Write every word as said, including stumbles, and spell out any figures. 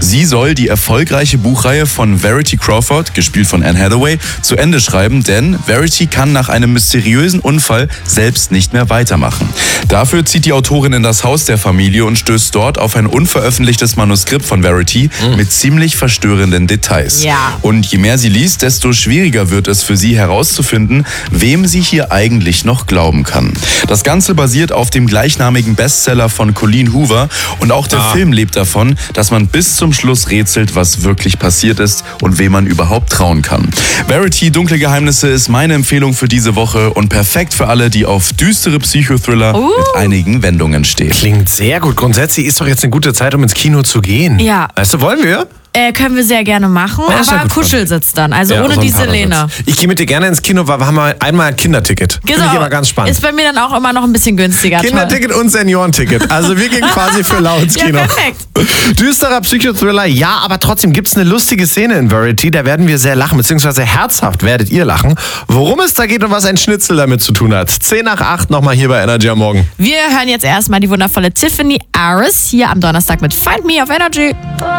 Sie soll die erfolgreiche Buchreihe von Verity Crawford, gespielt von Anne Hathaway, zu Ende schreiben, denn Verity kann nach einem mysteriösen Unfall selbst nicht mehr weitermachen. Dafür zieht die Autorin in das Haus der Familie und stößt dort auf ein unveröffentlichtes Manuskript von Verity mhm. mit ziemlich verstörenden Details. Ja. Und je mehr sie liest, desto schwieriger wird es für sie herauszufinden, wem sie hier eigentlich noch glauben kann. Das Ganze basiert auf dem gleichnamigen Bestseller von Colleen Hoover und auch der ah. Film lebt davon, dass man bis zum Schluss rätselt, was wirklich passiert ist und wem man überhaupt trauen kann. Verity, Dunkle Geheimnisse ist meine Empfehlung für diese Woche und perfekt für alle, die auf düstere Psychothriller uh. mit einigen Wendungen stehen. Klingt sehr gut. Grundsätzlich ist doch jetzt eine gute Zeit, um ins Kino zu gehen. Ja. Weißt du, wollen wir? Äh, können wir sehr gerne machen, Ja, ist ja aber gut. Kuschelsitz dann, also Ja, ohne so ein die Selene. Partnersitz. Ich gehe mit dir gerne ins Kino, weil wir haben mal einmal ein Kinderticket. Finde ich aber ganz spannend. Ist bei mir dann auch immer noch ein bisschen günstiger. Kinderticket und Seniorenticket. Also wir gehen quasi für lau ins Ja, Kino. perfekt. Düsterer Psychothriller, ja, aber trotzdem gibt es eine lustige Szene in Verity, da werden wir sehr lachen, beziehungsweise herzhaft werdet ihr lachen. Worum es da geht und was ein Schnitzel damit zu tun hat. zehn nach acht nochmal hier bei Energy am Morgen. Wir hören jetzt erstmal die wundervolle Tiffany Aris hier am Donnerstag mit Find Me auf Energy.